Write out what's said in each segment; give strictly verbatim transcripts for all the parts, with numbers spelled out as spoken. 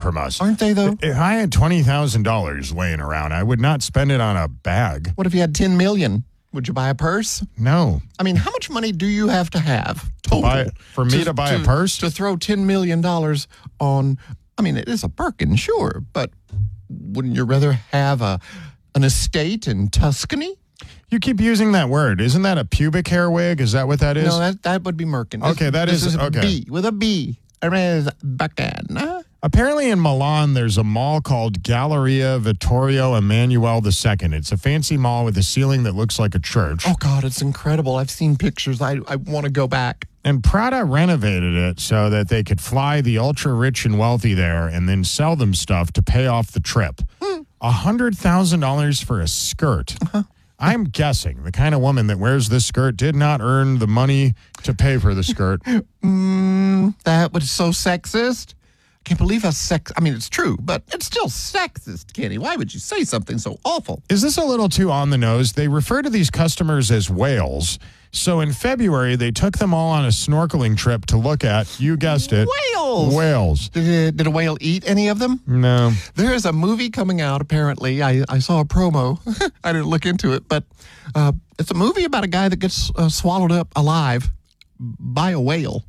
from us. Aren't they, though? If I had twenty thousand dollars laying around, I would not spend it on a bag. What if you had ten million dollars? Would you buy a purse? No. I mean, how much money do you have to have total buy, for me to, to buy a purse? To throw ten million dollars on, I mean, it is a Birkin, sure, but wouldn't you rather have a an estate in Tuscany? You keep using that word. Isn't that a pubic hair wig? Is that what that is? No, that, that would be Merkin. Okay, this, that this is, is okay. B, with a B. Bacana. Apparently in Milan, there's a mall called Galleria Vittorio Emanuele the Second. It's a fancy mall with a ceiling that looks like a church. Oh, God, it's incredible. I've seen pictures. I, I want to go back. And Prada renovated it so that they could fly the ultra-rich and wealthy there and then sell them stuff to pay off the trip. A one hundred thousand dollars for a skirt. Uh-huh. I'm guessing the kind of woman that wears this skirt did not earn the money to pay for the skirt. mm, that was so sexist. I can't believe how sex... I mean, it's true, but it's still sexist, Kenny. Why would you say something so awful? Is this a little too on the nose? They refer to these customers as whales. So in February, they took them all on a snorkeling trip to look at, you guessed it, whales. Whales. Did, it, did a whale eat any of them? No. There is a movie coming out, apparently. I, I saw a promo. I didn't look into it, but uh, it's a movie about a guy that gets uh, swallowed up alive by a whale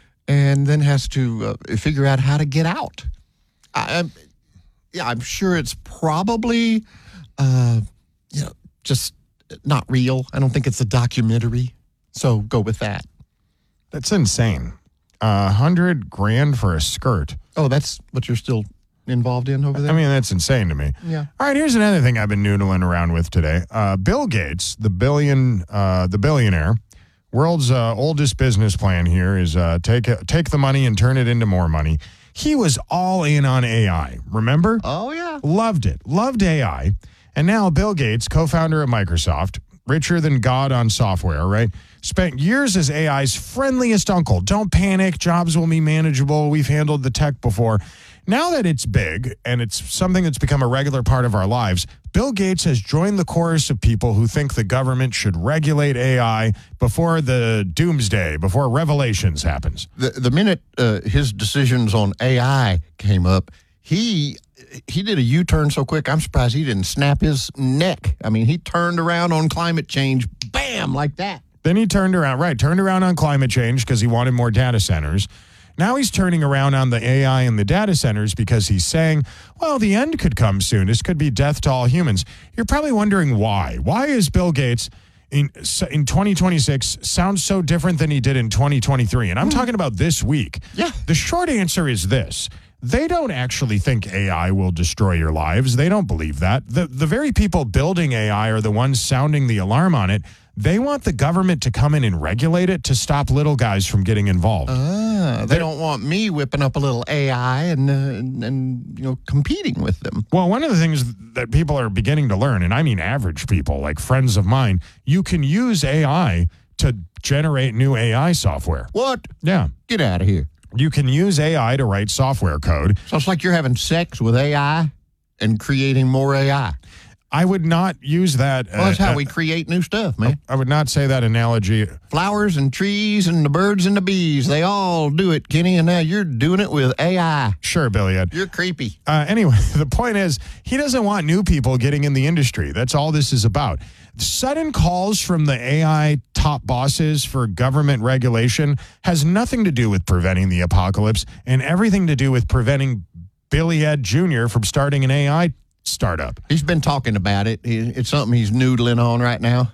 and then has to uh, figure out how to get out. I, I'm, yeah, I'm sure it's probably, uh, you know, just not real. I don't think it's a documentary. So go with that. That's insane. A uh, hundred grand for a skirt. Oh, that's what you're still involved in over there? I mean, that's insane to me. Yeah. All right, here's another thing I've been noodling around with today. Uh, Bill Gates, the billion, uh, the billionaire, world's uh, oldest business plan here is uh, take take the money and turn it into more money. He was all in on A I. Remember? Oh yeah. Loved it. Loved A I. And now Bill Gates, co-founder of Microsoft, richer than God on software, right? Spent years as A I's friendliest uncle. Don't panic. Jobs will be manageable. We've handled the tech before. Now that it's big and it's something that's become a regular part of our lives, Bill Gates has joined the chorus of people who think the government should regulate A I before the doomsday, before Revelations happens. The, the minute uh, his decisions on A I came up, he... He did a U-turn so quick, I'm surprised he didn't snap his neck. I mean, he turned around on climate change, bam, like that. Then he turned around, right, turned around on climate change because he wanted more data centers. Now he's turning around on the A I and the data centers because he's saying, well, the end could come soon. This could be death to all humans. You're probably wondering why. Why is Bill Gates in in twenty twenty-six sounds so different than he did in twenty twenty-three? And I'm mm. talking about this week. Yeah. The short answer is this. They don't actually think A I will destroy your lives. They don't believe that. The the very people building A I are the ones sounding the alarm on it. They want the government to come in and regulate it to stop little guys from getting involved. Ah, they don't want me whipping up a little A I and, uh, and, and, you know, competing with them. Well, one of the things that people are beginning to learn, and I mean average people, like friends of mine, you can use A I to generate new A I software. What? Yeah. Get out of here. You can use A I to write software code. So it's like you're having sex with A I and creating more A I. I would not use that. Well, that's uh, how uh, we create new stuff, man. I would not say that analogy. Flowers and trees and the birds and the bees, they all do it, Kenny, and now you're doing it with A I. Sure, Billy Ed. You're creepy. Uh, anyway, the point is, he doesn't want new people getting in the industry. That's all this is about. Sudden calls from the A I top bosses for government regulation has nothing to do with preventing the apocalypse and everything to do with preventing Billy Ed Junior from starting an A I startup. He's been talking about it. It's something he's noodling on right now.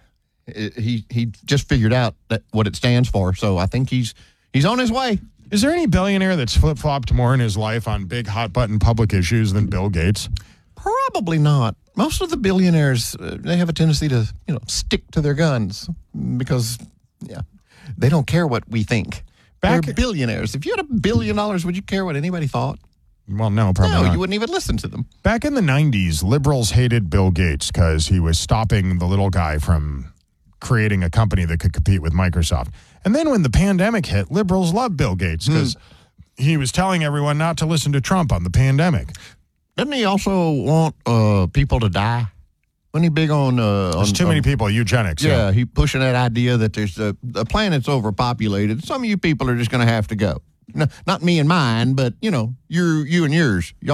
He he just figured out that what it stands for, so I think he's he's on his way. Is there any billionaire that's flip-flopped more in his life on big hot-button public issues than Bill Gates? Probably not. Most of the billionaires, uh, they have a tendency to, you know, stick to their guns because, yeah, they don't care what we think. Back, They're billionaires. If you had a billion dollars, would you care what anybody thought? Well, no, probably no, not. You wouldn't even listen to them. Back in the nineties, liberals hated Bill Gates because he was stopping the little guy from creating a company that could compete with Microsoft. And then when the pandemic hit, liberals loved Bill Gates because mm. he was telling everyone not to listen to Trump on the pandemic. Doesn't he also want uh, people to die? Wasn't he big on... Uh, there's on, too many on, people, eugenics. Yeah, yeah, he pushing that idea that there's a, the planet's overpopulated. Some of you people are just going to have to go. No, not me and mine, but, you know, you you and yours. Y'all